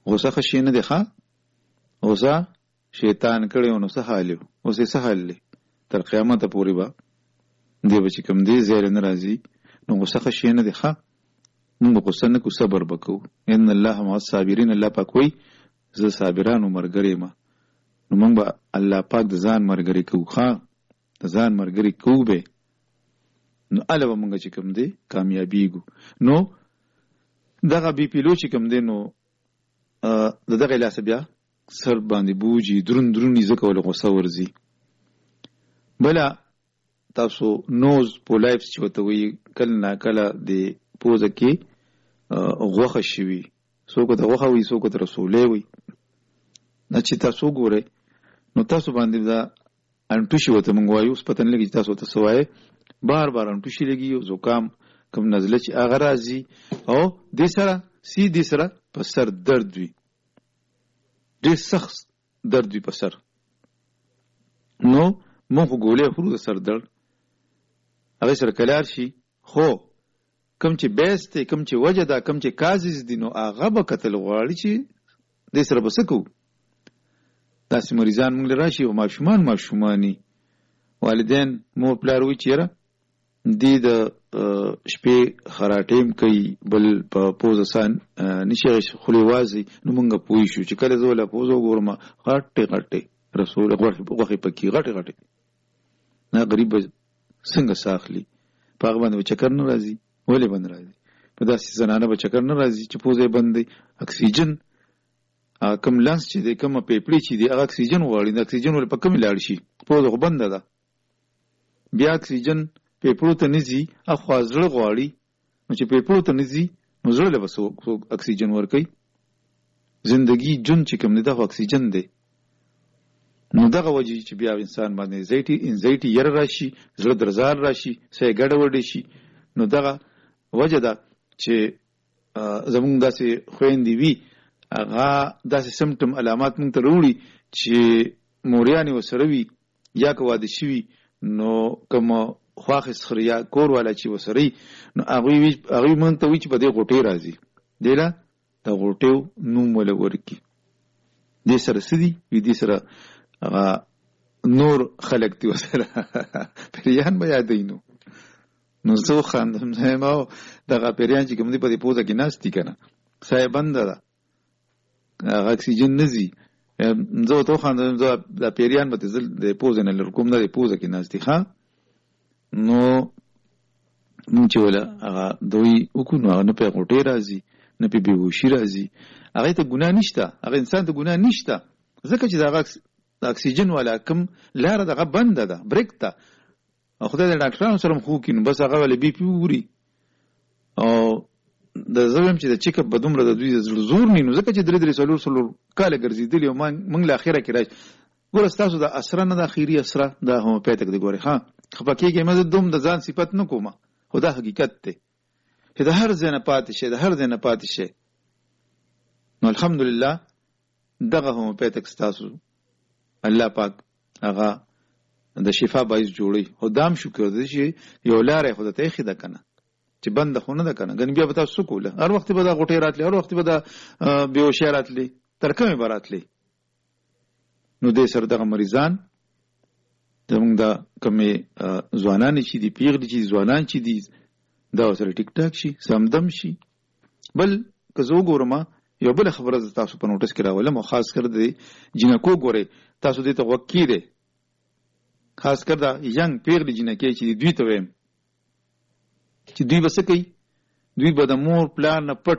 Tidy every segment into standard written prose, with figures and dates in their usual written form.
غوسه خشي نه دی ښه غوسه شیطان کړی نو څه حال یو اوس یې څه حال دی تر قیامته پورې به دی به چې کوم دی زیر نه راځي نو غوسه خشي نه دی ښه مونږ به غوسه نه کوو صبر به کوو ان الله مع الصابرین الله پاک وایي زه صابرانو ملګری یم نو مونږ به الله پاک د ځان ملګری کوو ښه د ځان ملګری کوو به نو هله به مونږ چې کوم دی کامیابیږو نو دغه بي پیلو چې کوم دی نو د دغه لاسه بیا سر باندې بوجي درون ځکه ول غوسه ورځي بله تاسو نوز پولایپس چې ورته وایي کله ناکله د پوزه کې غوښه شوي څوک ورته غوښه وایي څوک ورته رسولی وایي نه چې تاسو وګورئ نو تاسو باندې دا انټوشي ورته موږ وایو اوس پته نه لګي چې تاسو ورته څه وایئ بار انټوشي لګي او زکام کوم نزله چې هغه راځي او دې سره په سر درد وي ډېر سخت درد وي په سر نو مونږ خو ګولۍ خورو د سر درد هغې سره کلار شي خو کوم چې بیس دی کوم چې وجه ده کوم چې کازز دي نو هغه به کتل غواړي چې دې سره به څه کوو داسې مریضان مونږ له راشي او ماشوماني والدین مور پلار وایي چې یاره دې د شپې خراټیم کوي بل په پوزه سان نشي خولې وازي نو مونږ پوه شو چې کله زه ولا پوزه وګورم غټې رسول غوښې پکې غټې نه غریب څنګه ساخلی په هغه باندې چکر نه راځي ولې باندې راځي په داسې زنانه به چکر نه راځي چې پوزه یې بند دی اکسیجن کم لانس چې دی کومه پیپړې چې دی هغه اکسیجن غواړي د اکسیجن ولې په کومې لاړ شي پوزه خو بنده ده بیا اکسیجن پیپړو ته نه ځي اخوا زړه غواړي نو چې پیپړو ته نه ځي نو زړه له به اکسیجن ورکوي زندگی جون چې کوم دی دا خو اکسیجن دی نو دغه وجه چې بیا انسان باندې انزایټي یره راشي زړه درزار راشي سې ګډوډ شي نو دغه وجه ده چې زمونږ داسې خويندې وي هغه داسې سمټم علامات مونږ ته وروړي چې موریانې وسره وي یا که واده شوي نو کوم خواخې سخر یا کور والا چې وسره نو هغوی مونږ ته وایي چې په دې غوټې راځي دی له د غوټیو نوم وله ورکي دې سره څه دي دې سره هغه نور خلق دی وسره پریان به یادوي نو زه خاندم زم او دغه پریان چې کوم دی په دې پوزه کې ناست دي که نه ساه یې بنده ده هغه اکسیجن نه ځي زه ورته وخاندم زه دا پریان به د پوزې نه لر کوم نه د پوزه کې ناست دي ښه نو مونږ چې وله هغه دوی وکړو نو هغه نه پې غوټې راځي نه پې بېهوشي راځي هغې ته ګناه نشته هغه انسان ته ګناه نشته ځکه چې د هغه د اکسیجن والا کوم لاره دغه بنده ده بریک ده او خدای د ډاکټرانو سره هم خو وکړي نو بس هغه ولې بي پي وګوري او د زه وایم چې د چیک اپ به دومره د دوی د زړه زور نه نو ځکه چې درې څلور کاله ګرځېدلي او موږ له اخره کې راشي ګوره ستاسو د اسره نه د اخري اسره دا هومیوپیتک دی ګورې ښه خفه کېږئ مه زه دوم د ځان صفت نه کومه خو دا حقیقت دی چې د هر ځای نه پاتې شي نو الحمدلله دغه هومیوپیتک ستاسو الله پاک هغه د شفا باعث جوړي خو دام شکر دی چې یو لاره خو ته یې ده کنه چې بنده خو نه ده کنه ګن بیا به تاسو کوله هر وخت به دا غوټې راتلی هر وخت به دا بیهوشي راتلی تر کومې به راتلی نو دې سره دغه مریضان زمونږ د کومې ځوانان چې دي پیغلې چې ځوانان چې دي دا سره ټیک ټاک شي سمدم شي بل که زه وګورم یو بله خبره زه تاسو په نوټس کې راولم او خاص کر د جنکو ګورئ تاسو دې ته غوږ کېږدئ خاص کر دا ینګ پیغلې جنکې چې دوی ته وایم چې دوی به څه کوي دوی به د مور پلار نه پټ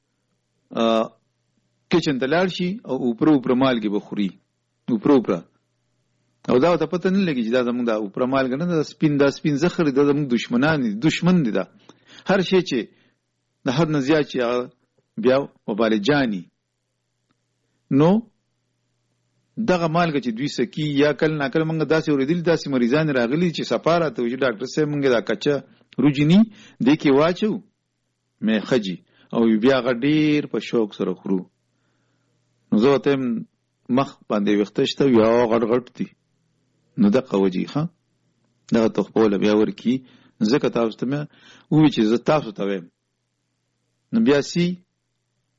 کچن ته لاړ شي او اوپره مالګې به خوري اوپره او دا ورته پته نه لګي چې دا زمونږ دا اوپره مالګه نه دا سپین زخر دا زمونږ دشمن دي دا هر شی چې د حد نه زیات چې هغه بیا وبال جانی نو دغه مالګه چې دوی سکی یا کله ناکله موږ داسې اورېدلي داسې مریضان راغلي چې سپاره ته وایي ډاکټر صاحب موږ دا کچه روجینی دې کې واچو مې خجي او بیا هغه ډېر په شوق سره خورو نو زه ورته مخ باندې ویښته شته یا غټ دي نو دغه وجې ښه دغه تخپوله بیا ورکي ځکه تاسو ته مې ووایي چې زه تاسو ته وایم نو بیا چې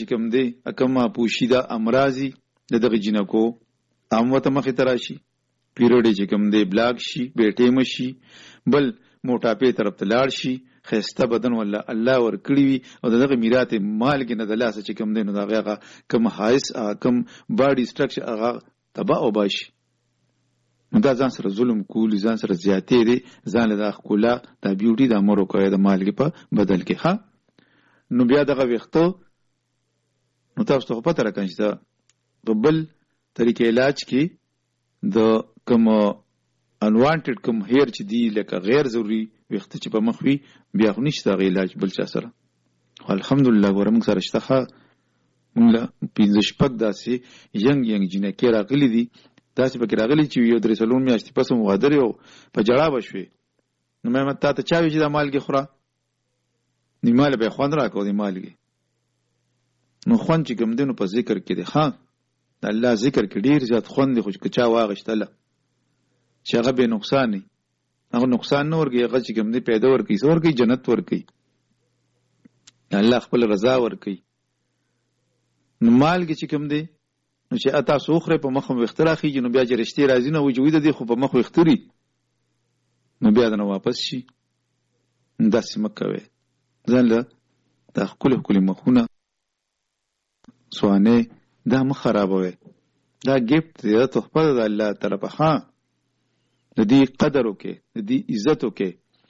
چې کوم دی کما پوشیده امراضی دغه جنکو اموته مخې ته راشي، پیریډ چې کوم دی بلاک شي، بیټیم شي، بل موټاپې طرف ته لاړ شي، خسته بدن ولا الله ور کړی وي او دغه میراث مالګ نه د لاسه چې کوم دی نو دغه کم حایس کم باډي سټرکچر هغه تباہ او باشي. نو دا ځان سره ظلم کول، ځان سره زیاتې دي، ځان له ښکلا د بیوټي د امر کوي د مالګ په بدل کې. ها نو بیا دغه وختو نو تاسو ته پته راکړئ چې د بل طریقې علاج کې د کوم انوانټډ کوم هیر چې دی لکه غیر ضروري وخت چې په مخ وي بیا خو نشته غي علاج بل چا سره. الحمدلله ورمږ سره شته موږ له 15 شپږ داسې ینګ جنکې راغلي دي، داسې پکې راغلي چې یو درې سلون میاشتې پس مغادرې او په جړا بشوي. نو مې تا ته چا وی چې د مالګې خوره نیماله به خوند راکو دی مالګې. نو خوند چې کوم دی نو په ذکر کې دی. ها د الله ذکر کې ډیر زیات خوند دی، خو چې چا واغشتله چې هغه به نقصان نه، هغه نقصان نه ورګي، هغه چې کوم دی پیدا ورګي، ورګي جنت ورګي، الله خپل رضا ورګي. نو مالګې چې کوم دی نو چې اتا سوخره په مخ اختراع خيږي نو بیا چې رښتې راځي نو وجود دي خو په مخ اختري نو بیا دنه واپس شي. داسې مکوي ځان له د خپل مخونه سوانه دا مخ خرابوي، دا گیفت دی تحفه د الله طرفه. ها د دې قدر وکي، د دې عزت وکي.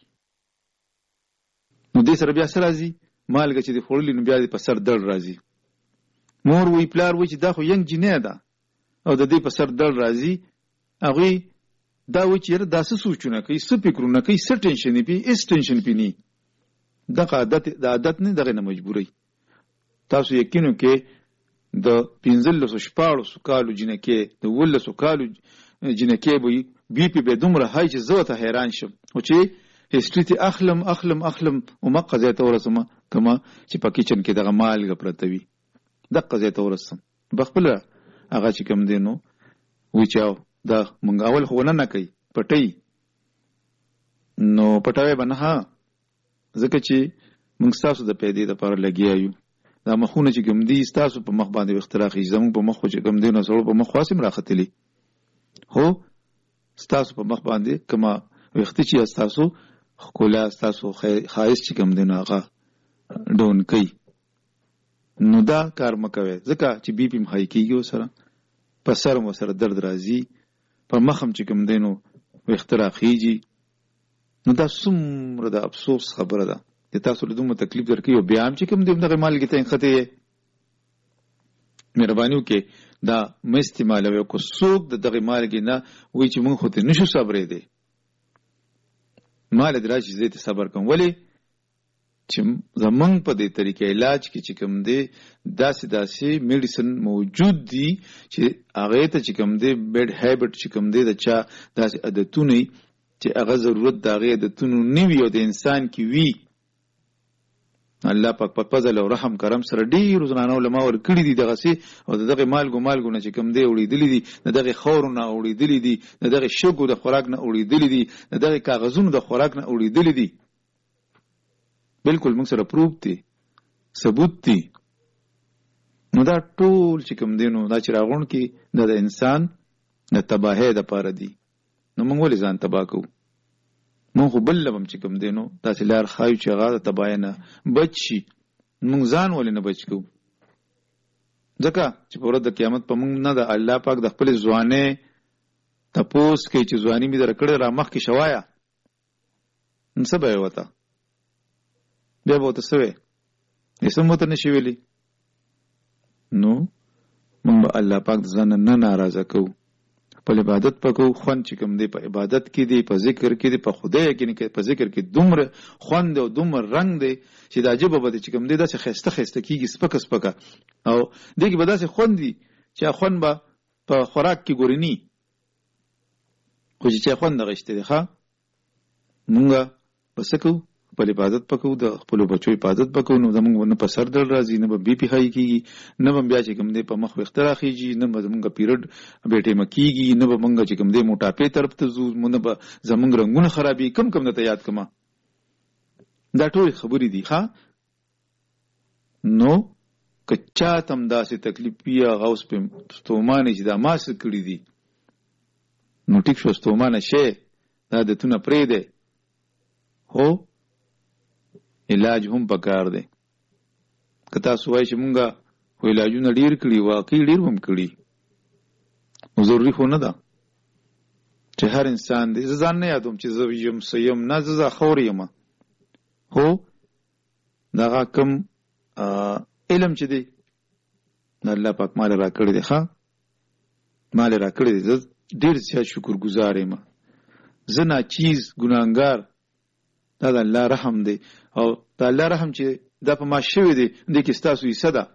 نو دې سره بیا سره راځي مالګه چې د خورلې نو بیا په سر درد راځي. مور وی پلار وی چې دا خو ینګ جنې ده او د دې په سر درد راځي، هغه دا و چې دا څه سوچونه کوي، څه فکرونه کوي، څه ټینشن پی اس ټینشن پی نه دغه عادت نه دغه نه مجبوري. تاسو یقینو کې د 15 کالو جنکې د 12 کالو جنکې بي پی به دومره هاي چې زه ته حیران شم او چې هیستوري ته اخلم او ما قضیه ته ورسمه کما چې په کچن کې دغه مالګه پرته وي د قضیه ته ورسم بخپل هغه چې کوم دینو وی چاو دا مونږ اول خو نه کوي پټي نو پټاوي بنه ها ځکه چې مونږ تاسو د پیدې لپاره لګیایو دا مخونه چې کوم دي تاسو په مخ باندې اختراقي زموږ په مخ چې کوم دینو سره په مخ خاصم راختلی هو تاسو په مخ باندې کما وخت چې تاسو خلا تاسو خایس چې کوم دینو هغه ډون کوي نو دا کار مکوي ځکه چې بي پی مخای کیږي سره په سر مو سره درد راځي په مخم چې کوم دینو اختراقيږي نو دا څومره د افسوس خبره ده چې تاسو له دومره تکلیف درکې او بیا هم چې کوم دغه مالګې ته خته مهرباني وکړئ دا مې استعمالوي کو څوک دغه مالګې نه وای چې مونږ خو ته نشو صبرې دي مال دراشي زه ته صبر کوم ولی چې زمونږ په دې طریقې علاج کې چې کوم دی داسې میډیسن موجود دي چې هغه ته چې کوم دی بیډ هابټ چې کوم دی د چا داسې عادتونه چې هغه ضرورت د هغه عادتونو نیوي او د انسان کې وی الله پاک په فضل او رحم کرم سره ډیر زنانه علماء ور کړی دي دغه سي او دغه مالګو نه چې کوم دی وړېدلې دي دغه خورونه وړېدلې دي دغه شګو د خوراک نه وړېدلې دي دغه کاغذونو د خوراک نه وړېدلې دي بالکل موږ سره پروف دي ثبوت دي نو دا ټول چې کوم دی نو دا چې راغون کې د انسان د تباہی د پاره دي نو موږ ولې ځان تباہ کوو مونږ خو بل لبم چې کوم دینو داسې لار خایو چې هغه د تباہی نه بچ شي مونږ ځان ولې نه بچ کوو ځکه چې په ورځ د قیامت په مونږ نه د الله پاک د خپل ځوانۍ تپوس کوي چې ځواني مې در کړې را مخکې شوایا نو څه به یې وته بیا به ورته څه وی هېڅ هم ورته نشي ویلی نو مونږ به الله پاک د ځان نه ناراضه کوو په عبادت پکو خوان چې کوم دی په عبادت کې دی په ذکر کې دی په خدای کې په ذکر کې دومره خوان دی او دومره رنگ دی چې د عجب به چې کوم دی داسې خسته کیږي سپکه او دغه به داسې خوان دی چې خوان به په خوراک کې ګورنی خو چې خوان دغشته دی ښا مونږه بسکو په عبادت پکو د خپل بچو عبادت پکو نو زمونږ نه په سر در راځي نه به بي پی هاي کیږي نه به بیا چې کوم دی په مخ اختراع کیږي نه به زمونږ پیریډ بیٹه مکیږي نه به مونږ چې کوم دی موټاپې طرف ته زو نه به زمونږ رنگونه خرابي کم نه ته یاد کما دا ټول خبرې دي ښا نو که چاته هم داسې تکلیف وي هغه اوس پې ستومانې چې دا ما څه کړي دي نو ټیک شو ستومانه شی دا عادتونه پرېږدی خو علاج هم پکار دی که تاسو وایئ چې مونږه خو علاجونه ډېر کړي واقعي ډېر هم کړي ضروري خو نه ده چې هر انسان دی زه ځان نه یادوم چې زه یم څه یم نه زه خور یم خو دغه کوم علم چې دی د الله پاک مال را کړی دی ښه مال را کړی دی زه ډېر زیات شکر ګزار یم زه ناچیز ګناهګار دا د الله رحم دی او د الله رحم چې دا په ما شوی دی دې کې ستاسو حصه ده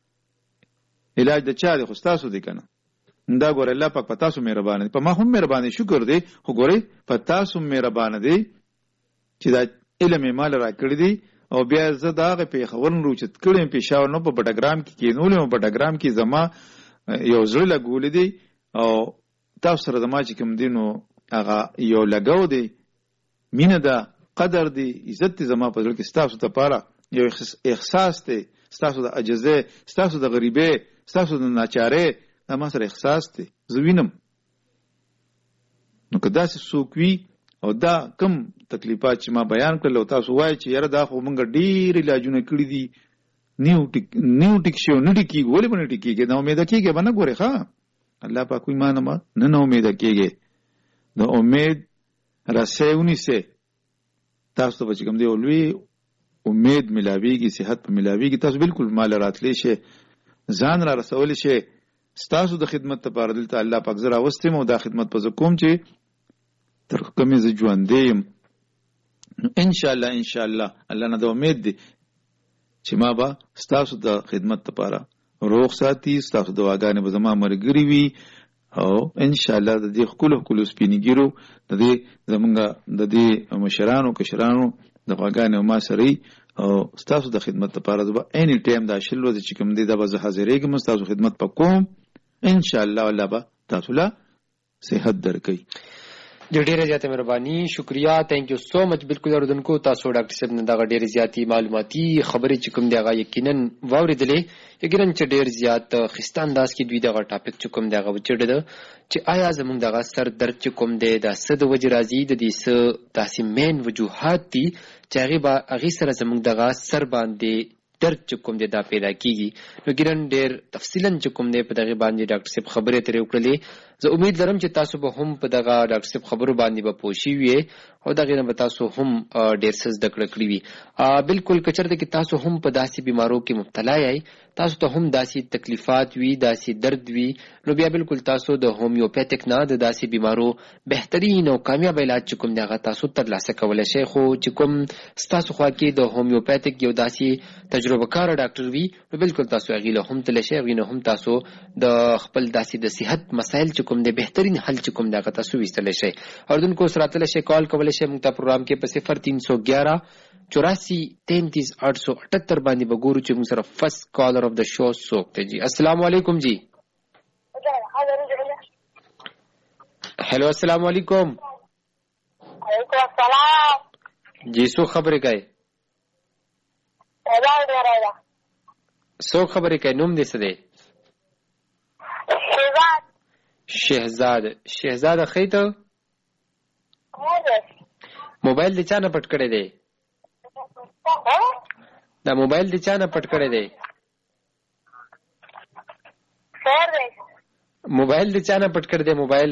علاج د چا دی خو ستاسو دی که نه دا ګوره الله پاک په تاسو مهربانه دی په ما هم مهربانه شکر دی خو ګورئ په تاسو مهربانه دی چې دا علم یې مال را کړی دی او بیا زه د هغې پېښور نه روچت کړی یم پېښور نه په بټګرام کې کېنولی یم بټګرام کې زما یو زړه لګولی دی او تاسو سره زما چې کوم دی نو هغه یو لګو دی مینه ده قدر دی عزت دی زما په زړه کې ستاسو دپاره یو احساس دی ستاسو د عجزۍ ستاسو د غریبۍ ستاسو د ناچارۍ دا ما سره احساس دی زه وینم نو که داسې څوک وي او دا کم تکلیفات چې ما بیان کړل او تاسو وایئ چې یاره دا خو مونږ ډېر علاجونه کړي دي نیو ټیک شو نه ټیکېږي ولې به نه ټیکېږي نه امیده کېږي به نه ګورې ښه الله پاک وایي ما نه امیده کېږي د امید رسۍ ونیسئ تاسو ته به چې کوم دی لوی امید ملاویږي صحت په ملاویږي تاسو بالکل مال راتلی شئ ځان را رسولی شئ ستاسو د خدمت لپاره دلته الله پاک زه راوستی یم او دا خدمت به زه کوم چې تر کومې زه ژوندی یم انشاءالله الله نه د امید دی چې ما به ستاسو د خدمت لپاره روغ ساتي ستاسو دعاګانې به زما ملګري وي او انشاءالله د دې ښکلو سپینګیرو د دې زمونږ د دې مشرانو کشرانو دعاګانې ما سره او ستاسو د خدمت لپاره زه به اینی ټایم دا 20 ورځې چې کوم دی دا به زه حاضرېږم ستاسو خدمت به کوم انشاءالله الله به تاسو له صحت درکوي ډیره زیاته مهرباني شکریا تھینک یو سو مچ بالکل اوردونکو تاسو ډاکټر صاحب نه دا ډیره زیاتی معلوماتي خبرې چې کوم دی هغه یقینا واوریدلې یقینا چې ډیر زیات خسته انداز کې دوی دغه ټاپک چې کوم دی هغه وچړه چې آیا زموږ دغه سر درد چې کوم دی دا څه د وجې راځي د دې څه داسې مین وجوهات دي چې هغې سره زموږ دغه سر باندې درد چې کوم دی دا پیدا کیږي نو ګران ډیر تفصیلا چې کوم دی په دغه باندې ډاکټر صاحب خبرې ترې وکړلې زه امید لرم چې تاسو به هم په دغه ډاکټر صاحب خبرو باندې به پوه شوي وي او دغې نه به تاسو هم ډیر څه زده کړه کړي وي بالکل که چېرته کې تاسو هم په داسې بیمارو کې مبتلا یئ تاسو ته هم داسې تکلیفات وي داسې درد وي نو بیا بالکل تاسو د هومیوپیتک نه د داسې بیمارو بهترین او کامیاب علاج چې کوم دی هغه تاسو ترلاسه کولی شئ خو چې کوم ستاسو خوا کې د هومیوپیتک یو داسې تجربه کار ډاکټر وي نو بالکل تاسو هغې له هم تللی شئ هغې نه هم تاسو د خپل داسې د صحت مسایل چې کوم دی بهترین حل چې کوم دی هغه تاسو ویستلی شئ اردونکو سره راتلی شئ کال کولی شئ موږ ته پروګرام کې په 0311 84 33 878 باندې به ګورو چې موږ سره فرست کالر اف د شو څوک دی جی السلام علیکم جی هلو السلام علیکم وعلیکم السلام جی څوک خبرې کوي څوک خبرې کوي نوم دې څه دی شهزاد ښه ته موبایل دې چا نه پټ کړی دی دا موبایل دې چا نه پټ کړی دی موبایل دې چا نه پټ کړی دی موبایل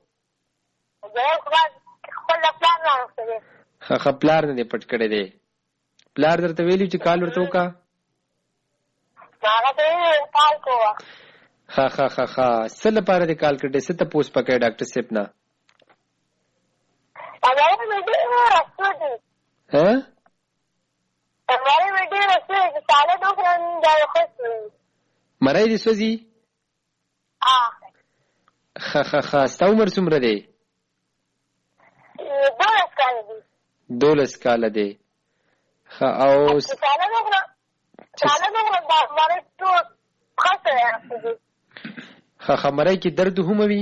ښه پلار نه دې پټ کړی دی پلار درته ویلي چې کال ورته وکړه ښه څه لپاره دې کال کړی څه تپوس پکوي ډاکټر صاحب نه مرۍ دې سوځي ښه ستا عمر څومره دی 12 کاله دی ښه او ښه مرۍ کې درد هم وي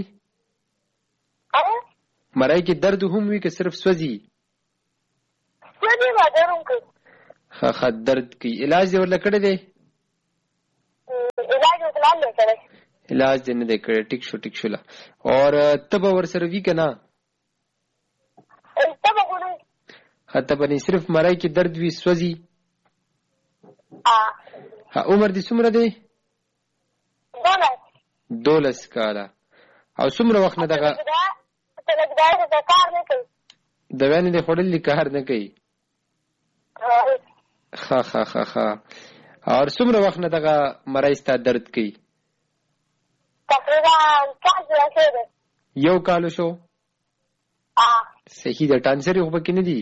مرۍ کې درد هم وي که صرف سوځي ښه درد کوي علاج دې ورله کړی دی علاج نه کړی. علاج دې نه دی کړی. ټیک شو لا. اور ته به ورسره وي که نه؟ ته به ګورې. ته به نه صرف مرۍ کې درد وي سوځي؟ عمر دې څومره دی؟ 12 کاله. او څومره وخت نه دغه کار نه کوي؟ دوايانې دې خوړلې کار نه کوي؟ ښه. اور څومره وخت نه دغه مرۍ ستا درد کوي؟ تقریبا 1 کال شو. صحیح ده. ټانسر خو پکې نه دي؟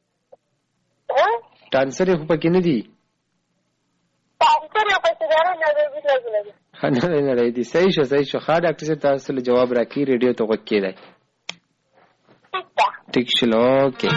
ټانسر خو پکې نه دي؟ نه دي. صحیح شو. ښه ډاکټر صاحب تاسو له جواب راکړي. ریډیو ته غوږ کېدی. ټیک شل. اوکې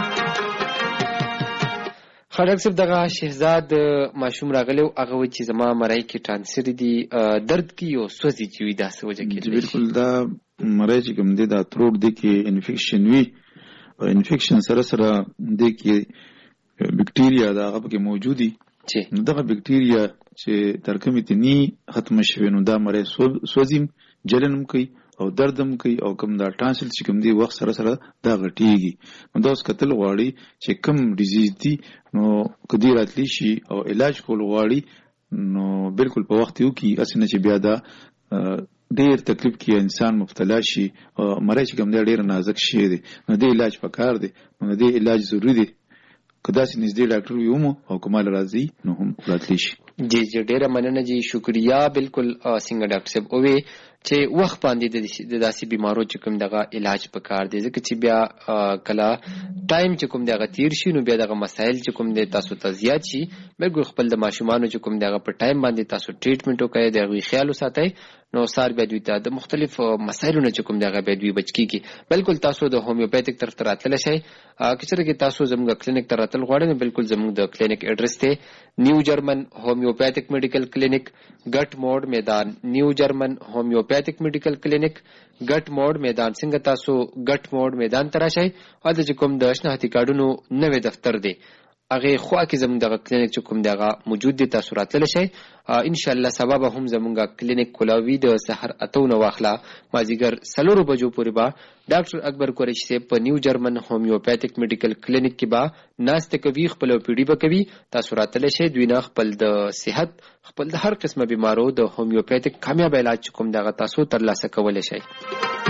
ښه ډاکټر صاحب دغه شهزاد ماشوم راغلی و، هغه وایي چې زما مرۍ کې ټانسر دي، درد کوي او سوځي چې وي. داسې وجه کېدلی؟ بالکل. دا مرۍ چې کوم دی دا تروټ دی کې انفیکشن وي، او انفیکشن سره دی کې بکټیریا دا هغه پکې موجودي. نو دغه بکټیریا چې تر کومې تني ختمه شوي نو دا مرۍ سوځي، جلن هم کوي او درد هم کوي، او کوم دا ټانسل چې کوم دی وخت سره دا غټیږي. نو دا اوس کتل غواړي چې کوم ډیزیز دی، نو کدی راتلی شي او علاج کول غواړي، نو بالکل په وخت یو کې اسنه چې بیا دا ډیر تکلیف کې انسان مبتلا شي. مرۍ چې کوم دی ډیر نازک شي دی، نو د علاج پکار دی، نو د علاج ضروری دی. کدا سي نږدې ډاکټر ویومو او کومال راځي نو هم راتلی شي. جی ډیره مننه جی، شکریا. بالکل څنګه ډاکټر صاحب اوې چې وخت باندې د داسې بیمارو چې کوم دغه علاج پکار دی، ځکه چې بیا کله ټایم چې کوم دغه تیر شي نو بیا دغه مسایل چې کوم دی تاسو ته زیات شي. بالکل خپل د ماشومانو چې کوم دغه په ټایم باندې تاسو ټریټمنټ وکړئ، دغه خیال وساتئ، نو سار بیا دوی ته د مختلف مسایلو نه چې کوم دغه بیا دوی بچ کیږي. بالکل تاسو د هومیوپیتیک طرف ته راتلی شئ. که چېرې کې تاسو زموږ کلینیک ته راتل غواړئ نو بالکل زموږ د کلینیک ایډرس دی نیو جرمن هومیوپیتیک میډیکل کلینیک، ګټ موډ میدان. نیو جرمن هومیوپیتیک میډیکل کلینیک، ګټ موډ میدان. څنګه تاسو ګټ موډ میدان ته راشئ، هلته چې کوم د شناختی کارډونو نوی دفتر دی هغه خوا کې زموږ دغه کلینیک چې کوم دغه موجود دی، تاسو راتلی شئ. ان شاء الله سبا به هم زموږ کلینیک کولاوي د سحر 8 واخلا مازیګر 4 بجو پورې به ډاکټر اکبر قریشي صاحب په نیو جرمن هومیوپیتیک میډیکل کلینیک کې به ناسته کوي، خپل پیډي به کوي. تاسو راتلی شئ. دوی نه خپل د صحت، خپل د هر قسمه بیمارو د هومیوپیتیک کامیاب علاج کوم دغه تاسو ترلاسه کولی شئ.